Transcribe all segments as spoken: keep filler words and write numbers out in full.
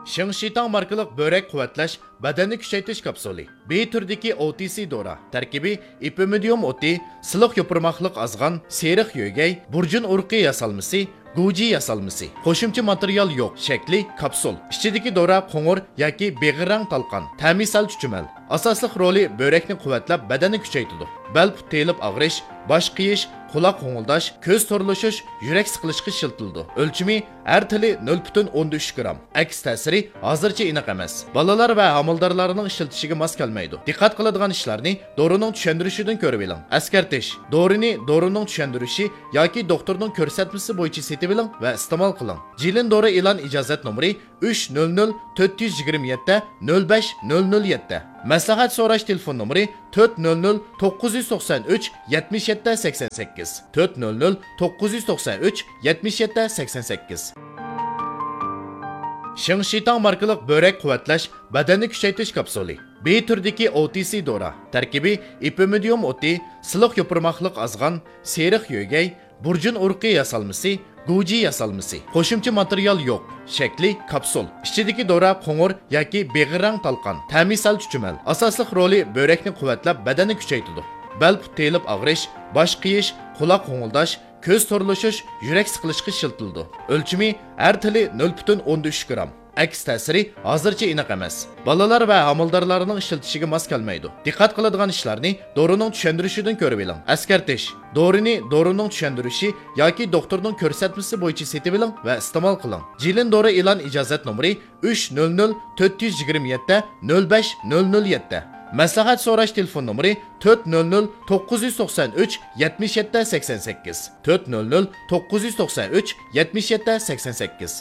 Shingshitang markalik börek quvvatlash, badanni kuchaytirish kapsuli. B turdagi O T C dora. Tarkibi ipimidium o'ti, siliq yopirmoqliq azg'an, seriq yo'gay, burjun urqi yasalmasi, Guji yasalmasi. Qo'shimcha material yo'q. Shakli kapsul. Ichidagi dora qo'ng'ir yoki beg'irang talqon. Ta'mi sal chuchumal. Asosli roli börekni quvvatlab, badanni kuchaytiradi. Bel put telib og'rish, bosh qiyish, quloq qo'ng'ildash, ko'z to'rilishish, yurak siqilishga shiltildi. O'lchimi har tili nol butun o'n uch gramm. Aks ta'siri hozircha aniq emas. Balalar va homildorlarning ishlatishiga mos kelmaydi. Diqqat qiladigan ishlarni dorining tushuntirishidan ko'rib oling. Askartish. Dorini dorining tushuntirishi yoki doktorning ko'rsatmasi bo'yicha setib oling va iste'mol qiling. Jilin dori e'lon ijozat nomeri uch nol nol to'rt yuz yigirma yetti nol besh nol nol yetti. Maslahat so'rash telefon nomeri to'rt nol nol to'qqiz yuz to'qson uch yetmish yetti sakson sakkiz to'rt nol nol to'qqiz yuz to'qson uch yetmish yetti sakson sakkiz. Shingshitang markalik börek quvvatlash, badanni kuchaytirish kapsuli. B turdagi O T C dora. Tarkibi ipimidium o'ti, siliq yopirmoqliq azg'an, seriq yo'gay, burjun urqi yasalmasi, Guji yasalmasi. Qo'shimcha material yo'q. Shakli kapsul. Ichidagi dora qo'ng'ir yoki beg'irang talqon. Ta'mi sal chuchumal. Asosli roli börekni quvvatlab, badanni kuchaytiradi. Bel put telib og'rish, bosh qiyish, quloq qo'ng'ildash, ko'z to'rilishish, yurak siqilishga shiltildi. O'lchimi har tili nol butun o'n uch gramm. Aks ta'siri hozircha aniq emas. Balalar va homildorlarning ishlatishiga mos kelmaydi. Diqqat qiladigan ishlarni dorining tushuntirishidan ko'rib oling. Askartish. Dorini dorining tushuntirishi yoki doktorning ko'rsatmasi bo'yicha setib oling va iste'mol qiling. Jilin dori e'lon ijozat nomeri uch nol nol to'rt yuz yigirma yetti nol besh nol nol yetti. Maslahat so'rash telefon nomeri to'rt nol nol to'qqiz yuz to'qson uch yetmish yetti sakson sakkiz to'rt nol nol to'qqiz yuz to'qson uch yetmish yetti sakson sakkiz.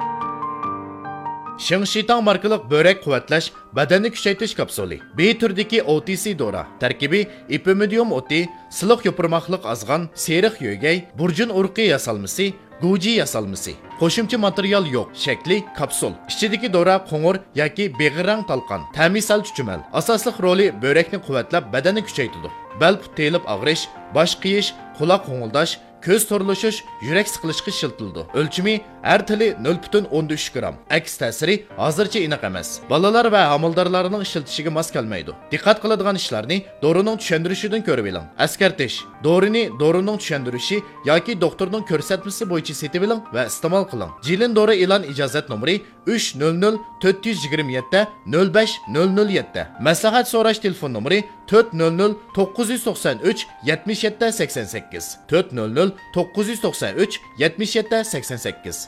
Shingshitang markalik börek quvvatlash, badanni kuchaytirish kapsuli. B turdagi O T C dora. Tarkibi ipimidium o'ti, siliq yopirmoqliq azg'an, seriq yo'gay, burjun urqi yasalmasi, Guji yasalmasi. Qo'shimcha material yo'q. Shakli kapsul. Ichidagi dora qo'ng'ir yoki beg'irang talqon. Ta'mi sal chuchumal. Asosli roli börekni quvvatlab, badanni kuchaytiradi. Bel put telib og'rish, bosh qiyish, quloq qo'ng'ildash, ko'z to'rilishish, yurak siqilishga shiltildi. O'lchimi har tili nol butun o'n uch gramm. Aks ta'siri hozircha aniq emas. Balalar va homildorlarning ishlatishiga mos kelmaydi. Diqqat qiladigan ishlarni dorining tushuntirishidan ko'rib oling. Askartish. Dorini dorining tushuntirishi yoki doktorning ko'rsatmasi bo'yicha setib oling va iste'mol qiling. Jilin dori e'lon ijozat nomeri uch nol nol to'rt yuz yigirma yetti nol besh nol nol yetti. Maslahat so'rash telefon nomeri to'rt nol nol to'qqiz yuz to'qson uch yetmish yetti sakson sakkiz to'rt nol nol to'qqiz yuz to'qson uch yetmish yetti sakson sakkiz.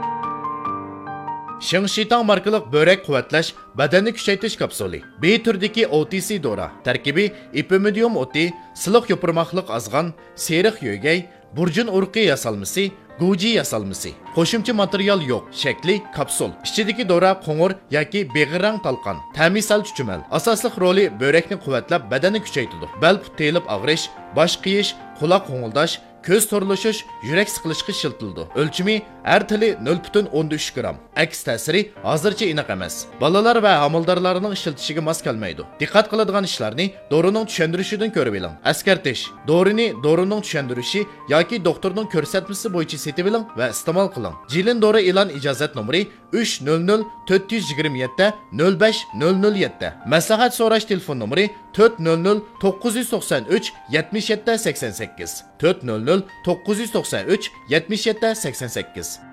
Shingshitang markalik börek quvvatlash, badanni kuchaytirish kapsuli. B turdagi O T C dora. Tarkibi ipimidium o'ti, siliq yopirmoqliq azg'an, seriq yo'gay, burjun urqi yasalmasi, Guji yasalmasi. Qo'shimcha material yo'q. Shakli kapsul. Ichidagi dora qo'ng'ir yoki beg'irang talqon. Ta'mi sal chuchumal. Asosli roli börekni quvvatlab, badanni kuchaytiradi. Bel put telib og'rish, bosh qiyish, quloq qo'ng'ildash, ko'z to'rilishish, yurak siqilishga shiltildi. O'lchimi har tili nol butun o'n uch gramm. Aks ta'siri hozircha aniq emas. Balalar va homildorlarning ishlatishiga mos kelmaydi. Diqqat qiladigan ishlarni dorining tushuntirishidan ko'rib oling. Askartish. Dorini dorining tushuntirishi yoki doktorning ko'rsatmasi bo'yicha setib oling va iste'mol qiling. Jilin dori e'lon ijozat nomeri uch nol nol to'rt yuz yigirma yetti nol besh nol nol yetti. Maslahat so'rash telefon nomeri to'rt nol nol to'qqiz yuz to'qson uch yetmish yetti sakson sakkiz to'rt nol nol to'qqiz yuz to'qson uch yetmish yetti sakson sakkiz.